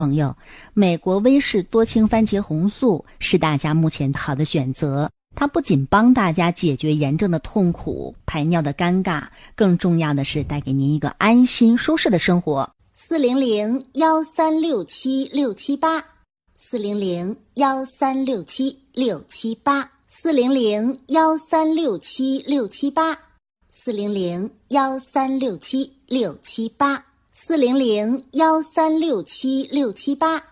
朋友，美国威氏多氢番茄红素是大家目前好的选择。它不仅帮大家解决炎症的痛苦、排尿的尴尬，更重要的是带给您一个安心舒适的生活。 400-1367-678 400-1367-678 400-1367-678 400-1367-678 400-1367-678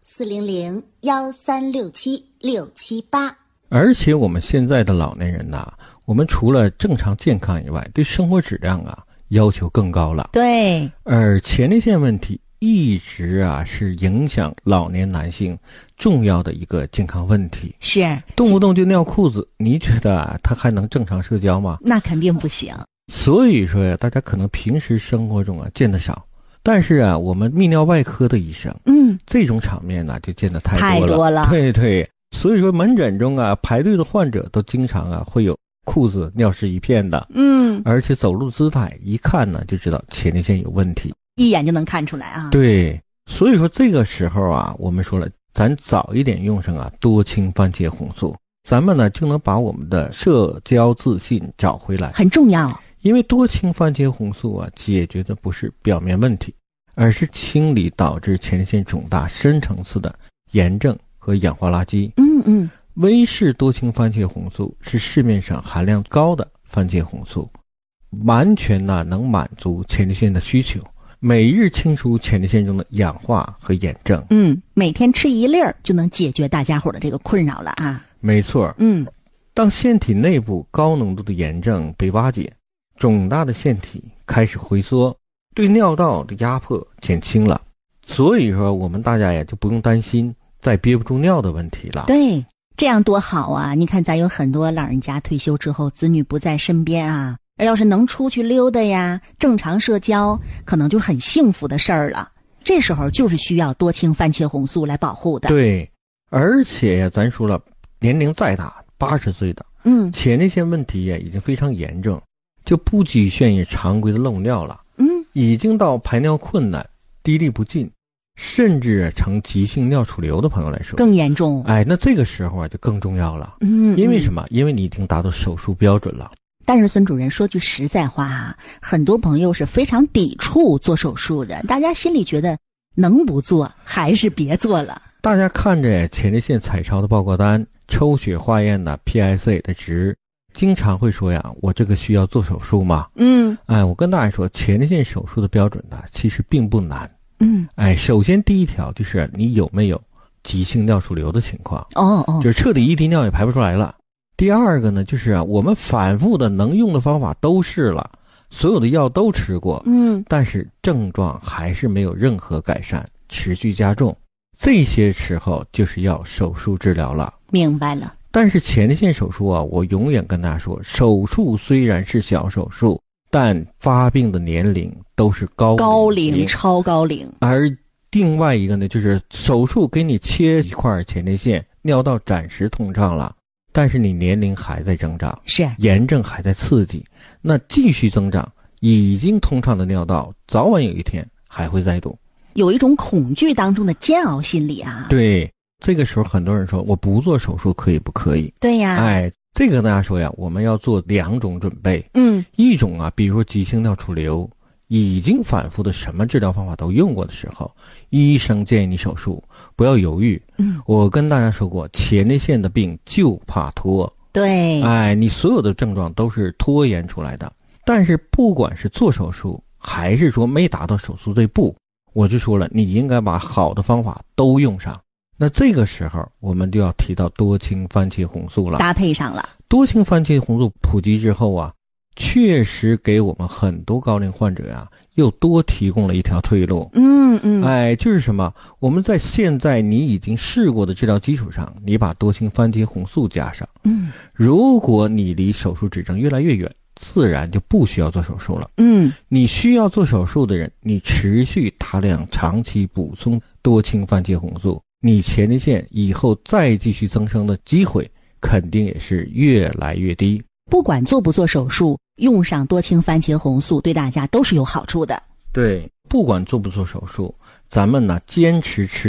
400-1367-678。 而且我们现在的老年人呐，我们除了正常健康以外，对生活质量啊要求更高了。 对， 而前列腺问题一直是影响老年男性重要的一个健康问题。 是动不动就尿裤子，你觉得他还能正常社交吗？ 那肯定不行。 所以说呀，大家可能平时生活中见得少，但是我们泌尿外科的医生，这种场面呢就见得太多了。对对，所以说门诊中排队的患者都经常会有裤子尿湿一片的。而且走路姿态一看呢就知道前列腺有问题， 一眼就能看出来啊。 对，所以说这个时候我们说了，咱早一点用上多氢番茄红素，咱们呢就能把我们的社交自信找回来， 很重要。 因为多氢番茄红素解决的不是表面问题，而是清理导致前列腺肿大深层次的炎症和氧化垃圾。威氏多氢番茄红素是市面上含量高的番茄红素，完全能满足前列腺的需求，每日清除前列腺中的氧化和炎症。 每天吃一粒儿就能解决大家伙的这个困扰了啊。 没错。当腺体内部高浓度的炎症被瓦解，肿大的腺体开始回缩，对尿道的压迫减轻了，所以说我们大家也就不用担心再憋不住尿的问题了。 对，这样多好啊！你看咱有很多老人家退休之后子女不在身边而要是能出去溜达呀，正常社交，可能就是很幸福的事儿了。这时候就是需要多氢番茄红素来保护的。 对，而且咱说了，年龄再大80岁的前列腺问题已经非常严重，就不局限于常规的漏尿了，已经到排尿困难、滴沥不进，甚至成急性尿储流的朋友来说更严重。 那这个时候就更重要了。因为什么？因为你已经达到手术标准了。 但是孙主任说句实在话很多朋友是非常抵触做手术的，大家心里觉得能不做还是别做了。 大家看着前列腺彩超的报告单、抽血化验的 PSA 的值，经常会说我这个需要做手术吗？我跟大家说，前列腺手术的标准其实并不难。首先第一条就是你有没有急性尿储流的情况，就是彻底一滴尿也排不出来了。第二个呢，就是我们反复的能用的方法都试了，所有的药都吃过，但是症状还是没有任何改善，持续加重，这些时候就是要手术治疗了。 明白了。 但是前列腺手术我永远跟大家说，手术虽然是小手术，但发病的年龄都是高龄、 超高龄。 而另外一个呢，就是手术给你切一块前列腺，尿道暂时通畅了，但是你年龄还在增长， 是炎症还在刺激，那继续增长，已经通畅的尿道早晚有一天还会再堵， 有一种恐惧当中的煎熬心理对，这个时候很多人说我不做手术可以不可以？ 对呀。 这个大家说我们要做2种准备。一种比如说急性尿储流，已经反复的什么治疗方法都用过的时候，医生建议你手术，不要犹豫。我跟大家说过，前列腺的病就怕拖。 对， 你所有的症状都是拖延出来的。但是不管是做手术还是说没达到手术这步，我就说了，你应该把好的方法都用上。那这个时候我们就要提到多氢番茄红素了， 搭配上了。 多氢番茄红素普及之后确实给我们很多高龄患者又多提供了一条退路。就是什么？我们在现在你已经试过的治疗基础上，你把多氢番茄红素加上。如果你离手术指征越来越远，自然就不需要做手术了。你需要做手术的人，你持续大量长期补充多氢番茄红素，你前列腺以后再继续增生的机会肯定也是越来越低。 不管做不做手术，用上多氢番茄红素对大家都是有好处的。 对，不管做不做手术， 咱们呢坚持吃